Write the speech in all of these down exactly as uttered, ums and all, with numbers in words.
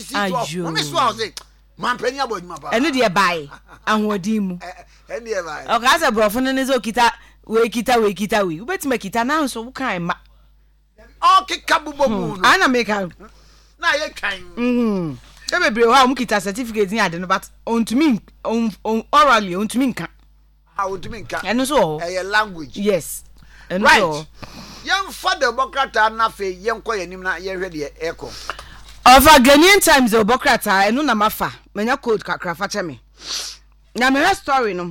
receipt o me so a say man penya bo adwuma ba eno de bai ahodim mu eno de bai o ka say brofo no ne so kita we kita we kita we ubetima kita na so wo kan ma o kika bubo mu no ana me kan na ye kan mhm e bebre ho am kita certificate ni ade no but on to me on orally on to me nka how to me nka eno so eh language yes eno right so yan fa democrat na fe yen ko yanim na ye hwe de eko of a Ghanaian Times the democrat eno na mafa menya code kakra fa che me na me story no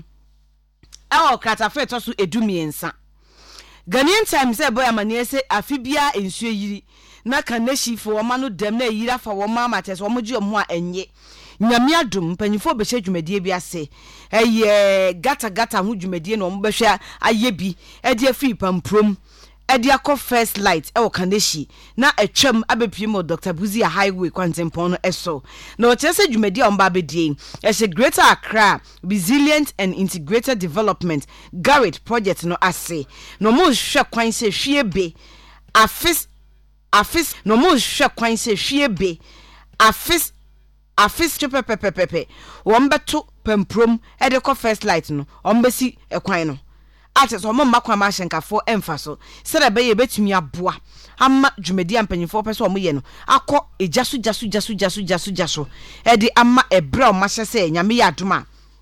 e o krata fe to so edumiensa Ghanaian Times e boy amane se afibia ensuo yiri na kaneshi fo woma no dem na yira fa woma mates wo moje omo a enye nyame adum panyifo be hye dwumadie bi ase eye gata gata ho dwumadie no mo be hwe aye bi e de afi pamprom e de akọ first light e wo kaneshi na etwam abepie mo Doctor Buzia Highway kwantempon no eso na o chese dwumadie o mba bedie e hye Greater Accra Resilient and Integrated Development Garrett project no ase no mo hwe kwan se hwie be afis afis no mo hwe kwan se hwie be afis afis pepepepepe won beto pamprom e de ko first light no on besi ekwan no ate so mo makwa ma hyenkafo emfa so sere be ye betumi aboa ama dwumadi ampanyifo pese o mo ye no akọ ejasu jasu jasu jasu jasu jasu e de ama ebra o ma hye se nyame ya adoma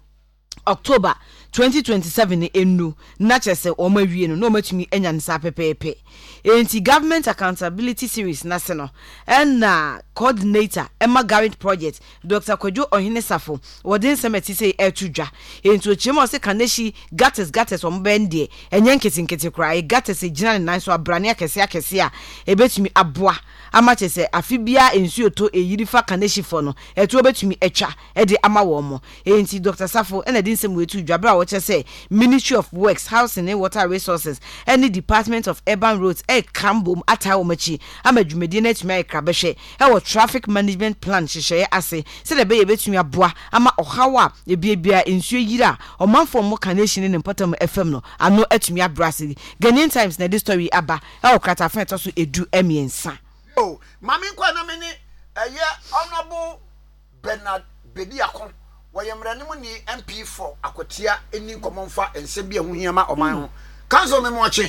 October twenty twenty-seven enu na chese o ma wie no no matumi enya nsa pepepe enti government accountability series na se no na coordinator Emma Garrett project Doctor Kwadwo Ohinesafo wodin semeti say etudwa enti ochimo se kaneshi gates gates o mbende enye nketinketi kra gates gina nan so abrane akese akese a ebetumi aboa ama chese afibia ensuo to eyiri fa kaneshi fo no etu obetumi etwa e de ama wo mo enti Doctor Safo ena din sem wetudwa bra wo chese Ministry of Works, Housing and Water Resources and the Department of Urban Roads e kambom atawo machi amadwumedi na etumi akrabehwe e wo traffic management plan hyehyɛ ase se de be ye betumi aboa ama ohawa e biebia ensuo yira omanfo mo kanation ne mpatam F M no ano etumi abrase Ghanaian Times na this story aba e wo krata fa to so edu emiensa oh mami kwa na me ni eye honorable Bernard Bediakon wayemranimu ni M P four akotia eni nkomonfa ensebia hu hiama oman ho kanzo me moache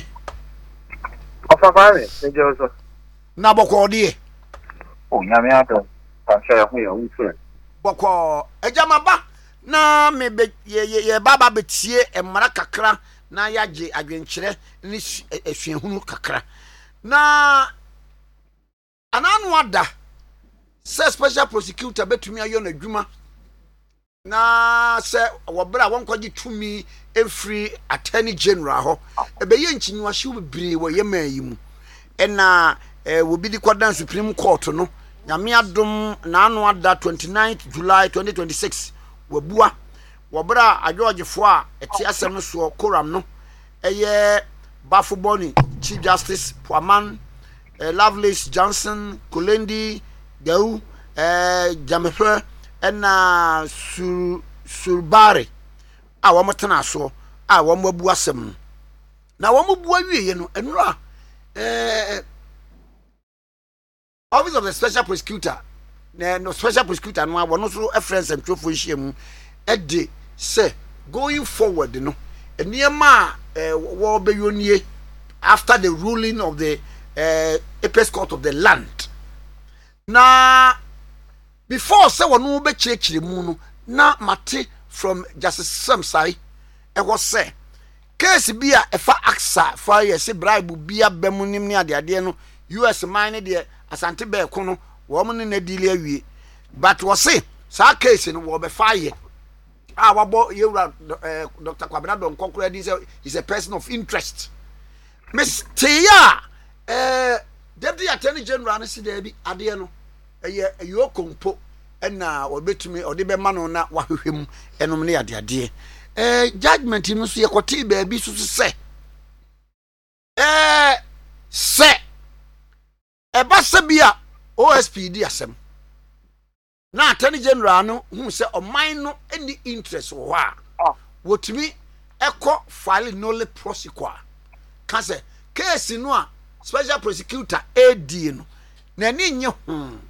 ofafare ejoso na boko die o nyame ato pancha hu ya ufre boko ejamaba na me be ye ye baba betie emra kakra na yaje adwenkyere ni esuahunu kakra na ananu ada se special prosecutor betumi ayo na dwuma na se wobra wonkwaji tumi every attorney general ho ebeye nkinwa hye bebre wo yema yimu ena wo bi di kwadan Supreme Court no nyame adom na anu ada twenty-ninth July twenty twenty-six wabua wobra ajojefo a eti asem no so koram no eye Bafuboni Chief Justice Puaman eh, Lovelace Johnson Kolendi Deu eh Jamefe ena sur surbare a wo motena so a wo mabu asem na wo mabu awie no enura eh Office of the Special Prosecutor na no Special Prosecutor no wo no so reference and trofo hyiam e de say going forward no eniema eh wo beyonie after the ruling of the uh, Apex Court of the land na before say wonu be chechire mu no na mate from Justice Samsai e was say case bia e fa aksa for yes bribe bia bemunim ni ade ade no U S mine de asante be ko no wo mo ne na dili awie but was say sa case no wo be fire ah wabo yewra Doctor Kwabena Don Kokora di say is a person of interest Mister Ya eh Deputy Attorney General na si da bi ade no eye eyo kompo na obetumi ode be ma no na wahwehwem enom ne ade ade eh judgment no so yekoti ba bi so se eh se e ba se bia O S P D asem na Attorney General no hu se oman no any interest wo ha wotumi ekọ file no le prosecutor ka se case no a Special Prosecutor A D no na ni nye hu